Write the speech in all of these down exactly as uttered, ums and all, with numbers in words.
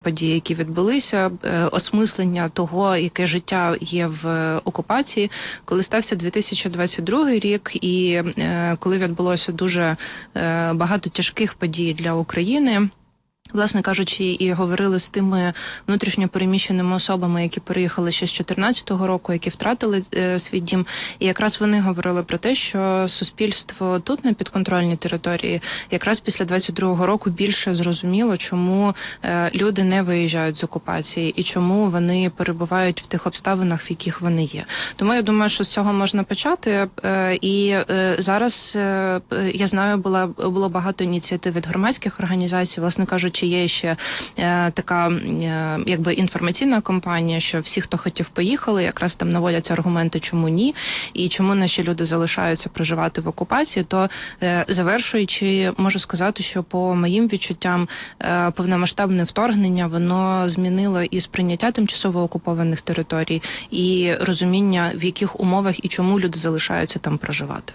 події, які відбулися, осмислення того, яке життя є в окупації, коли стався дві тисячі двадцять другий рік, і коли відбулося дуже багато тяжких подій для України, власне кажучи, і говорили з тими внутрішньо переміщеними особами, які переїхали ще з чотирнадцятого року, які втратили е, свій дім. І якраз вони говорили про те, що суспільство тут, на підконтрольній території, якраз після двадцять другого року більше зрозуміло, чому е, люди не виїжджають з окупації і чому вони перебувають в тих обставинах, в яких вони є. Тому я думаю, що з цього можна почати. Е, і е, зараз, е, я знаю, була, було багато ініціатив від громадських організацій, власне кажучи, чи є ще е, така е, якби інформаційна кампанія, що всі, хто хотів, поїхали, якраз там наводяться аргументи, чому ні, і чому наші люди залишаються проживати в окупації, то е, завершуючи, можу сказати, що по моїм відчуттям е, повномасштабне вторгнення, воно змінило і сприйняття тимчасово окупованих територій, і розуміння, в яких умовах і чому люди залишаються там проживати.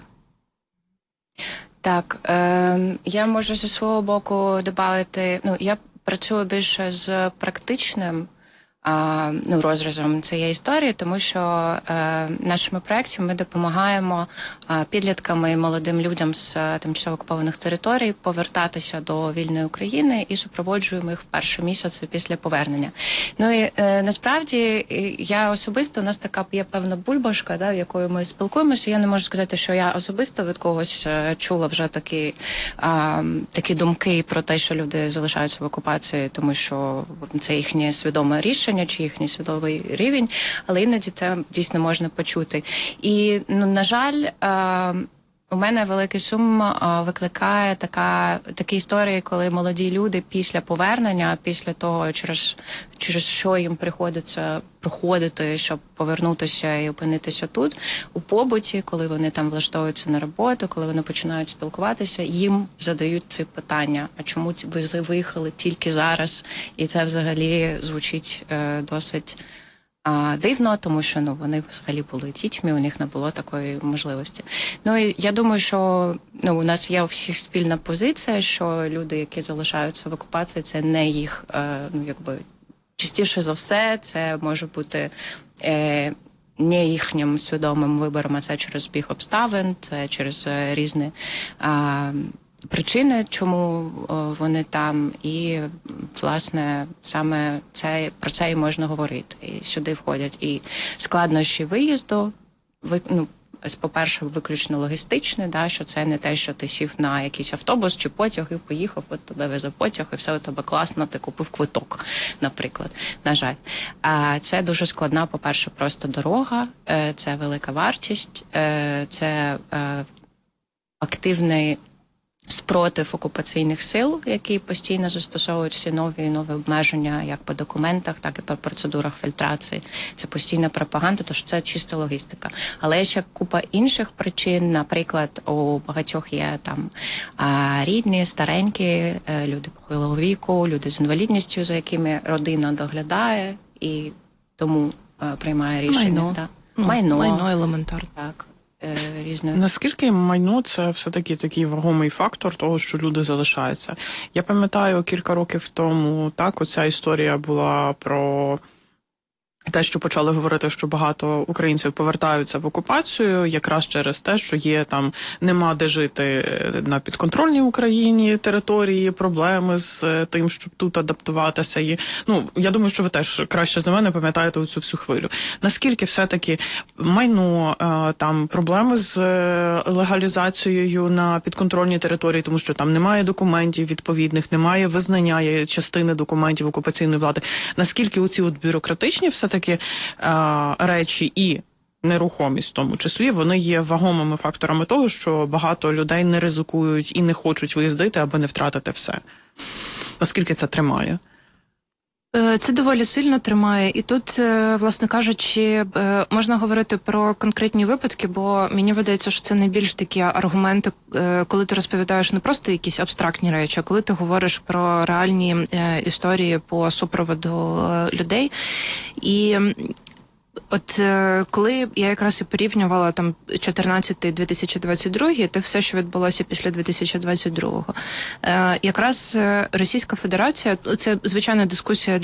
Так, е, я можу зі свого боку додати, ну, я працюю більше з практичним а, ну, розрізом цієї історії, тому що е, в нашому проєкті ми допомагаємо а, підліткам і молодим людям з а, тимчасово окупованих територій повертатися до вільної України і супроводжуємо їх в перші місяці після повернення. Ну і е, насправді я особисто, у нас така є певна бульбашка, да, якою ми спілкуємося. Я не можу сказати, що я особисто від когось чула вже такі, а, такі думки про те, що люди залишаються в окупації, тому що це їхнє свідоме рішення, чи їхній свідомий рівень, але іноді це дійсно можна почути. І, ну, на жаль, у мене великий сум викликає така, такі історії, коли молоді люди після повернення, після того, через, через що їм приходиться проходити, щоб повернутися і опинитися тут, у побуті, коли вони там влаштовуються на роботу, коли вони починають спілкуватися, їм задають ці питання, а чому ви виїхали тільки зараз? І це взагалі звучить е, досить А, дивно, тому що, ну, вони взагалі були дітьми, у них не було такої можливості. Ну, і я думаю, що, ну, у нас є у всіх спільна позиція, що люди, які залишаються в окупації, це не їх, е, ну, якби, частіше за все, це може бути е, не їхнім свідомим вибором, а це через збіг обставин, це через е, різні е, причини, чому о, вони там, і, власне, саме це, про це і можна говорити. І сюди входять і складнощі виїзду, ви, ну, по-перше, виключно логістичне, да, що це не те, що ти сів на якийсь автобус чи потяг і поїхав, от тебе везе потяг, і все у тебе класно, ти купив квиток, наприклад, на жаль. А це дуже складна, по-перше, просто дорога, це велика вартість, це активний спротив окупаційних сил, які постійно застосовують всі нові і нові обмеження як по документах, так і по процедурах фільтрації. Це постійна пропаганда, тож це чиста логістика. Але є ще купа інших причин. Наприклад, у багатьох є там рідні, старенькі, люди похилого віку, люди з інвалідністю, за якими родина доглядає і тому приймає рішення. Майно. Да. Ну, майно. Майно елементарно. Так. Різне. Наскільки майно – це все-таки такий вагомий фактор того, що люди залишаються? Я пам'ятаю, кілька років тому, так, оця історія була про те, що почали говорити, що багато українців повертаються в окупацію якраз через те, що є там, нема де жити на підконтрольній Україні території, проблеми з тим, щоб тут адаптуватися. І, ну, я думаю, що ви теж краще за мене пам'ятаєте цю всю хвилю. Наскільки все-таки майно, там, проблеми з легалізацією на підконтрольній території, тому що там немає документів відповідних, немає визнання частини документів окупаційної влади. Наскільки оці от бюрократичні все-таки такі а, речі і нерухомість в тому числі, вони є вагомими факторами того, що багато людей не ризикують і не хочуть виїздити, аби не втратити все. Наскільки це тримає? Це доволі сильно тримає. І тут, власне кажучи, можна говорити про конкретні випадки, бо мені видається, що це найбільш такі аргументи, коли ти розповідаєш не просто якісь абстрактні речі, а коли ти говориш про реальні історії по супроводу людей. І От е, коли я якраз і порівнювала там чотирнадцятий - дві тисячі двадцять другий, те все, що відбулося після дві тисячі двадцять другого, е, якраз Російська Федерація, це звичайна дискусія для